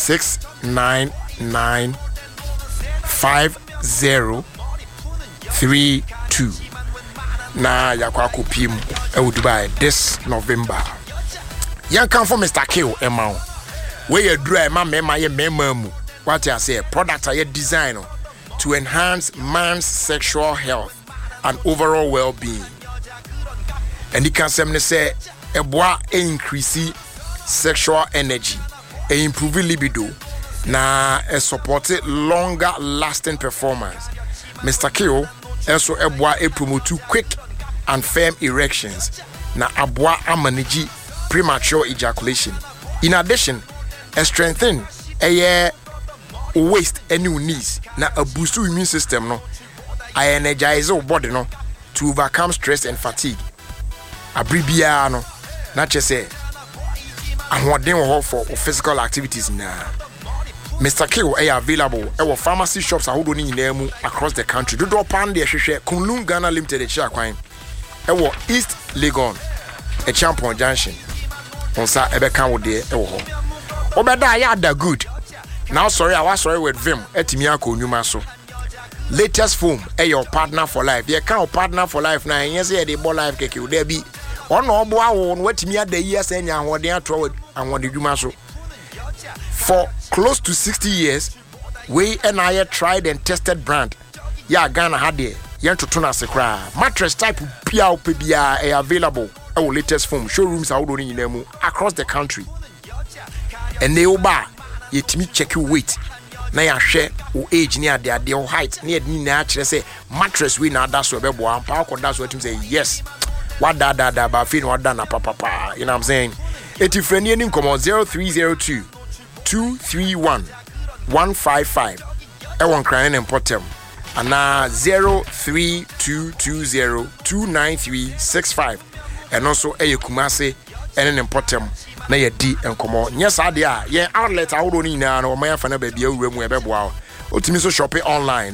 6995032 na yakwa kopiem e Dubai this November. Yan come for Mr. Kill Emma. Where you dry my mema what I say product I design to enhance man's sexual health and overall well-being. And you can say a boy increase sexual energy, improve libido, na a supported longer lasting performance. Mr. Kill also a boy promote quick and firm erections, na a boy manage premature ejaculation. In addition, a strengthen a waist and new knees, na a boost to immune system no. I energize your body no to overcome stress and fatigue. Abribia no, not just say I'm working for physical activities now. Mr. Kill are available at our pharmacy shops across the country. Do drop on the Kunlun Ghana Limited Chakwine. Our East Legon, a Champion Junction. On Sa Ebeka would there. Obeda yada good. Now sorry, I was sorry with Vim Etimiako Numaso. Latest foam, your partner for life. You can't partner for life now. Yes, they bought life cake. There be one or one what me at the years and what they are throwing and what did you maso. For close to 60 years, we and I tried and tested brand. Ya Ghana had there. Yan to tuna sekra. Mattress type PIA PBA available. Our latest foam showrooms are only in them across the country. And they oba yet me check your weight. Na ya share o age near their height near ni actually say mattress we na that's so be boa pa ko that's what him say yes. What da ba fin what da na papa. You know what I'm saying? Eti friend ni come on 0302 231 155. I want crying and potom. And now 03220 29365. And also a Kumase and an important na ye di enkomo yes adia ye outlet awodo ni na no my fa na ba bia wura mu e beboa otimi so shop online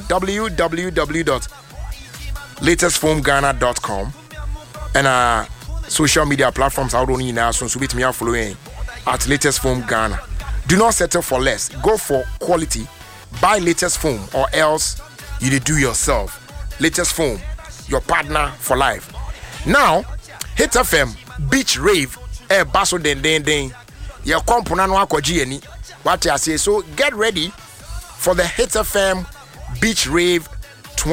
www.latestfoamghana.com and social media platforms awodo ni na so bit me following at Latest Foam Ghana. Do not settle for less, go for quality. Buy Latest Foam or else you do yourself. Latest Foam, your partner for life. Now Hit FM Beach Rave basso den your company no akwaji ani what I say. So get ready for the Hit FM Beach Rave